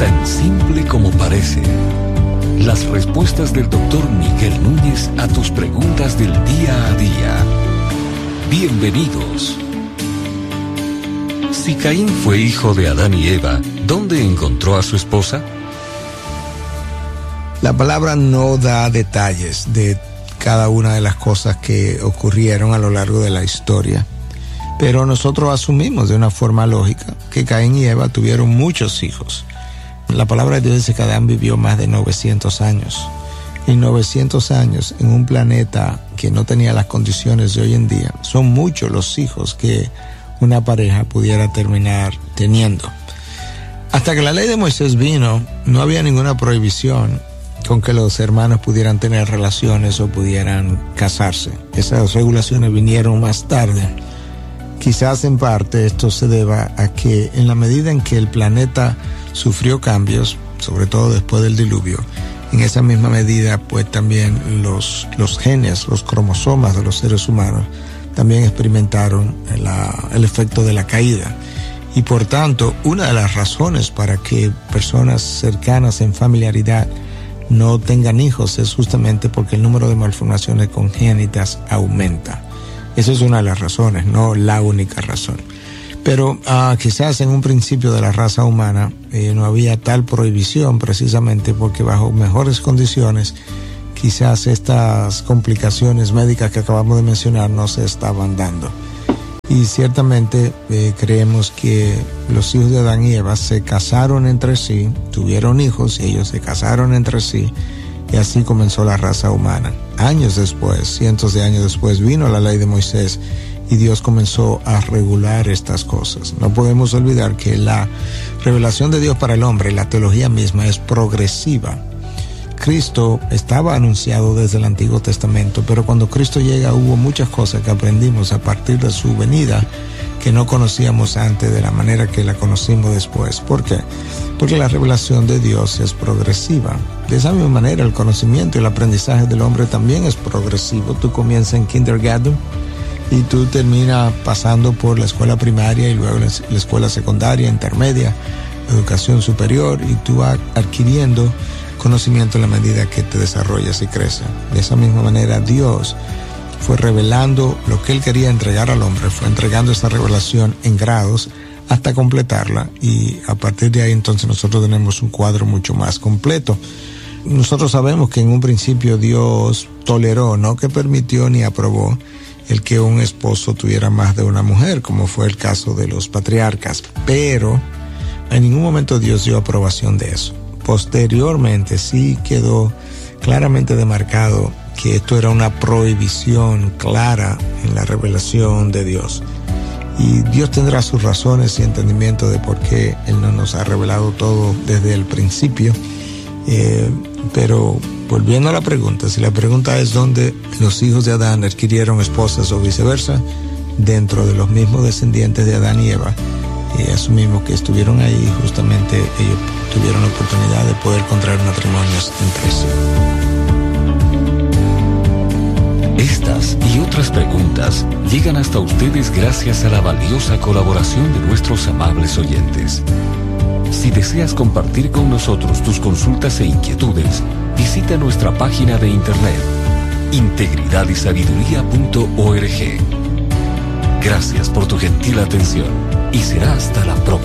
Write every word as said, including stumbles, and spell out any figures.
tan simple como parece. Las respuestas del doctor Miguel Núñez a tus preguntas del día a día. Bienvenidos. Si Caín fue hijo de Adán y Eva, ¿dónde encontró a su esposa? La palabra no da detalles de cada una de las cosas que ocurrieron a lo largo de la historia, pero nosotros asumimos de una forma lógica que Caín y Eva tuvieron muchos hijos. La palabra de Dios dice que Adán vivió más de novecientos años. Y novecientos años en un planeta que no tenía las condiciones de hoy en día, son muchos los hijos que una pareja pudiera terminar teniendo. Hasta que la ley de Moisés vino, no había ninguna prohibición con que los hermanos pudieran tener relaciones o pudieran casarse. Esas regulaciones vinieron más tarde. Quizás en parte esto se deba a que en la medida en que el planeta sufrió cambios, sobre todo después del diluvio, en esa misma medida pues también los, los genes, los cromosomas de los seres humanos también experimentaron la, el efecto de la caída. Y por tanto, una de las razones para que personas cercanas en familiaridad no tengan hijos es justamente porque el número de malformaciones congénitas aumenta. Esa es una de las razones, no la única razón. Pero uh, quizás en un principio de la raza humana eh, no había tal prohibición precisamente porque bajo mejores condiciones quizás estas complicaciones médicas que acabamos de mencionar no se estaban dando. Y ciertamente eh, creemos que los hijos de Adán y Eva se casaron entre sí, tuvieron hijos y ellos se casaron entre sí, y así comenzó la raza humana. Años después, cientos de años después, vino la ley de Moisés y Dios comenzó a regular estas cosas. No podemos olvidar que la revelación de Dios para el hombre, la teología misma, es progresiva. Cristo estaba anunciado desde el Antiguo Testamento, pero cuando Cristo llega hubo muchas cosas que aprendimos a partir de su venida que no conocíamos antes de la manera que la conocimos después. ¿Por qué? Porque la revelación de Dios es progresiva. De esa misma manera, el conocimiento y el aprendizaje del hombre también es progresivo. Tú comienzas en kindergarten y tú terminas pasando por la escuela primaria y luego la escuela secundaria, intermedia, educación superior, y tú vas adquiriendo conocimiento en la medida que te desarrollas y creces. De esa misma manera, Dios fue revelando lo que Él quería entregar al hombre, fue entregando esa revelación en grados hasta completarla, y a partir de ahí entonces nosotros tenemos un cuadro mucho más completo. Nosotros sabemos que en un principio Dios toleró, no que permitió ni aprobó, el que un esposo tuviera más de una mujer, como fue el caso de los patriarcas, pero en ningún momento Dios dio aprobación de eso. Posteriormente sí quedó claramente demarcado que esto era una prohibición clara en la revelación de Dios. Y Dios tendrá sus razones y entendimiento de por qué Él no nos ha revelado todo desde el principio. Eh, pero volviendo a la pregunta, si la pregunta es dónde los hijos de Adán adquirieron esposas o viceversa, dentro de los mismos descendientes de Adán y Eva, eh, asumimos que estuvieron ahí, justamente ellos tuvieron la oportunidad de poder contraer matrimonios entre sí. Estas y otras preguntas llegan hasta ustedes gracias a la valiosa colaboración de nuestros amables oyentes. Si deseas compartir con nosotros tus consultas e inquietudes, visita nuestra página de internet integridad y sabiduría punto org. Gracias por tu gentil atención y será hasta la próxima.